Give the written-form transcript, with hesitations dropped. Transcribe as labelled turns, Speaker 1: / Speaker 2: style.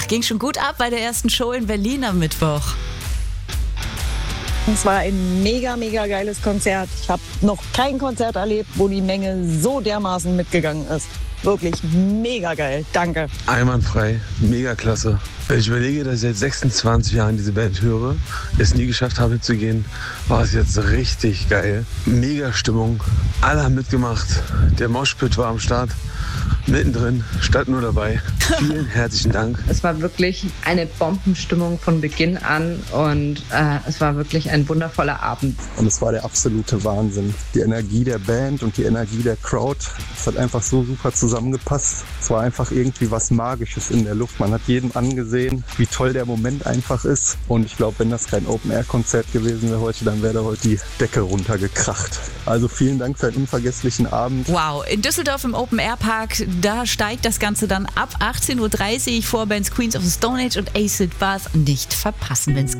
Speaker 1: ging schon gut ab bei der ersten Show in Berlin am Mittwoch.
Speaker 2: Es war ein mega, mega geiles Konzert. Ich habe noch kein Konzert erlebt, wo die Menge so dermaßen mitgegangen ist. Wirklich mega geil. Danke.
Speaker 3: Einwandfrei, mega klasse. Wenn ich überlege, dass ich seit 26 Jahren diese Band höre, es nie geschafft habe hinzugehen, war es jetzt richtig geil. Mega Stimmung, alle haben mitgemacht. Der Moshpit war am Start, mittendrin, stand nur dabei. Vielen herzlichen Dank.
Speaker 4: Es war wirklich eine Bombenstimmung von Beginn an und es war wirklich ein wundervoller Abend.
Speaker 5: Und es war der absolute Wahnsinn. Die Energie der Band und die Energie der Crowd, es hat einfach so super zusammengepasst. Es war einfach irgendwie was Magisches in der Luft. Man hat jedem angesehen, wie toll der Moment einfach ist. Und ich glaube, wenn das kein Open-Air-Konzert gewesen wäre heute, dann wäre da heute die Decke runtergekracht. Also vielen Dank für einen unvergesslichen Abend.
Speaker 1: Wow, in Düsseldorf im Open-Air-Park, da steigt das Ganze dann ab 18:30 Uhr. Vorbands Queens of the Stone Age und Acid Bath nicht verpassen, wenn's